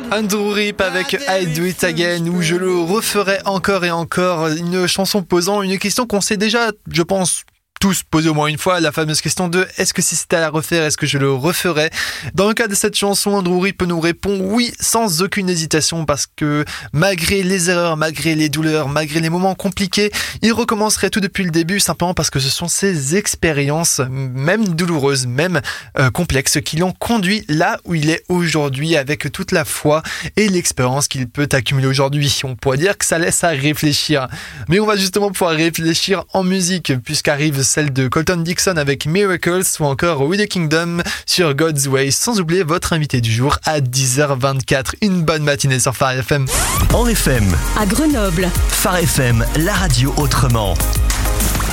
Andrew Rip avec I Do It Again, où je le referai encore et encore. Une chanson posant une question qu'on sait déjà, je pense, tous posé au moins une fois, la fameuse question de est-ce que si c'était à la refaire, est-ce que je le referais? Dans le cas de cette chanson, Andrew Rip nous répond oui, sans aucune hésitation, parce que malgré les erreurs, malgré les douleurs, malgré les moments compliqués, il recommencerait tout depuis le début, simplement parce que ce sont ces expériences, même douloureuses, même complexes, qui l'ont conduit là où il est aujourd'hui, avec toute la foi et l'expérience qu'il peut accumuler aujourd'hui. On pourrait dire que ça laisse à réfléchir. Mais on va justement pouvoir réfléchir en musique, puisqu'arrive celle de Colton Dixon avec Miracles, ou encore We the Kingdom sur God's Way, sans oublier votre invité du jour à 10h24. Une bonne matinée sur Phare FM. En FM, à Grenoble, Phare FM, la radio autrement.